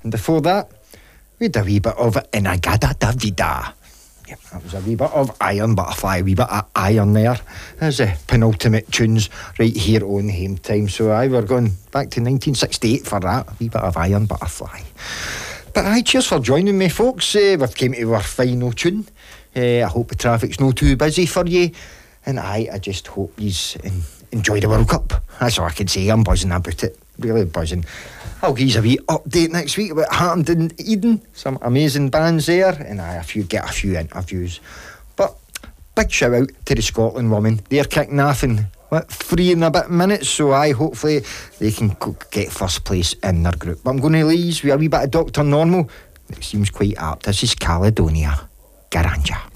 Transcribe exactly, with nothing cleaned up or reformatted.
And before that, we had a wee bit of Inagada Davida. Yep, that was a wee bit of Iron Butterfly, a wee bit of Iron there. There's the penultimate tunes right here on Hame Time. So aye, we're going back to nineteen sixty-eight for that, a wee bit of Iron Butterfly. But aye, cheers for joining me, folks. Uh, we've came to our final tune. Uh, I hope the traffic's not too busy for you. And aye, I just hope you enjoy the World Cup. That's all I can say. I'm buzzing about it. Really buzzing. I'll give you a wee update next week about what happened in Eden. Some amazing bands there. And aye, a few, get a few interviews. But big shout out to the Scotland women. They're kicking off in, what, three and a bit minutes. So aye, hopefully they can get first place in their group. But I'm going to leave with a wee bit of Doctor Normal. It seems quite apt. This is Caledonia Garanja.